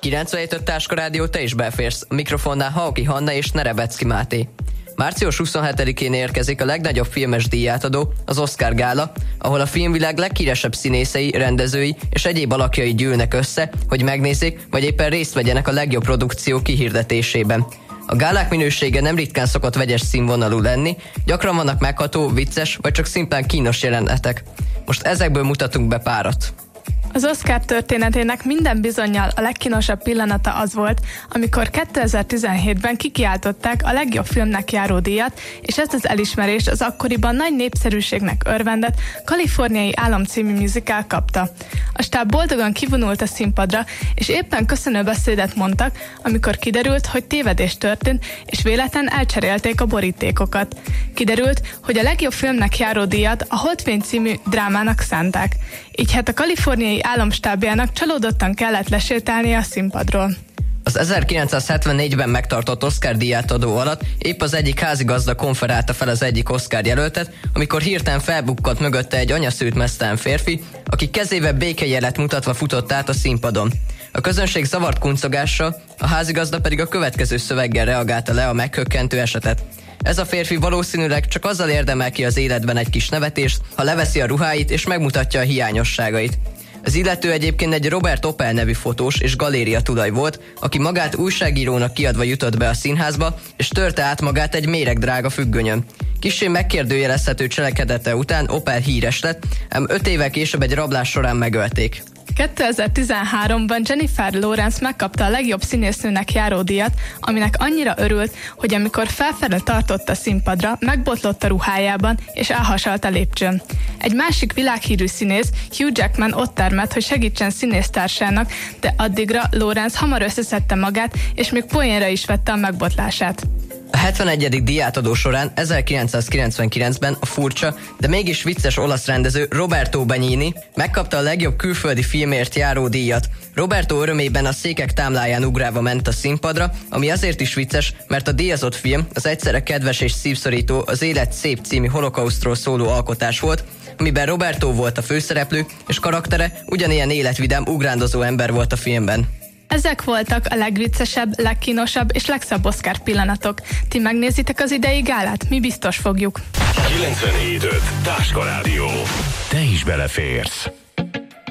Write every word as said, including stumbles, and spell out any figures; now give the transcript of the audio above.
kilencvenhét öt Táska Rádió, te is beférsz. A mikrofonnál Hauki Hanna és Nerebecki Máté. március huszonhetedikén érkezik a legnagyobb filmes díjátadó, az Oscar gála, ahol a filmvilág leghíresebb színészei, rendezői és egyéb alakjai gyűlnek össze, hogy megnézzék, vagy éppen részt vegyenek a legjobb produkció kihirdetésében. A gálák minősége nem ritkán szokott vegyes színvonalú lenni, gyakran vannak megható, vicces vagy csak szimplán kínos jelenetek. Most ezekből mutatunk be párat. Az Oscar történetének minden bizonnyal a legkínosabb pillanata az volt, amikor kétezer-tizenhétben kikiáltották a legjobb filmnek járó díjat, és ezt az elismerést az akkoriban nagy népszerűségnek örvendett Kaliforniai Álom című musical kapta. A stáb boldogan kivonult a színpadra, és éppen köszönőbeszédet mondtak, amikor kiderült, hogy tévedés történt, és véletlen elcserélték a borítékokat. Kiderült, hogy a legjobb filmnek járó díjat a Holdfény című drámának szánták. Így hát a Kaliforniai Álom stábjának csalódottan kellett lesétálnia a színpadról. Az ezerkilencszázhetvennégyben megtartott Oscar díjátadó alatt épp az egyik házigazda konferálta fel az egyik Oscar jelöltet, amikor hirtelen felbukkant mögötte egy anyaszült meztelen férfi, aki kezével békejelet mutatva futott át a színpadon. A közönség zavart kuncogással, a házigazda pedig a következő szöveggel reagálta le a meghökkentő esetet. Ez a férfi valószínűleg csak azzal érdemel ki az életben egy kis nevetést, ha leveszi a ruháit és megmutatja a hiányosságait. Az illető egyébként egy Robert Opel nevű fotós és galéria tulaj volt, aki magát újságírónak kiadva jutott be a színházba, és törte át magát egy méregdrága függönyön. Kissé megkérdőjelezhető cselekedete után Opel híres lett, ám öt évvel később egy rablás során megölték. kétezer-tizenháromban Jennifer Lawrence megkapta a legjobb színésznőnek járó díjat, aminek annyira örült, hogy amikor felfelé tartott a színpadra, megbotlott a ruhájában és elhasalt a lépcsőn. Egy másik világhírű színész, Hugh Jackman ott termett, hogy segítsen színésztársának, de addigra Lawrence hamar összeszedte magát, és még poénra is vette a megbotlását. A hetvenegyedik díjátadó során ezerkilencszázkilencvenkilencben a furcsa, de mégis vicces olasz rendező Roberto Benigni megkapta a legjobb külföldi filmért járó díjat. Roberto örömében a székek támláján ugrálva ment a színpadra, ami azért is vicces, mert a díjazott film az egyszerre kedves és szívszorító Az élet szép című holokausztról szóló alkotás volt, amiben Roberto volt a főszereplő, és karaktere ugyanilyen életvidám, ugrándozó ember volt a filmben. Ezek voltak a legviccesebb, legkínosabb és legszebb Oscar pillanatok. Ti megnézitek az idei gálát? Mi biztos fogjuk. kilencvenhét öt Táska Rádió. Te is beleférsz.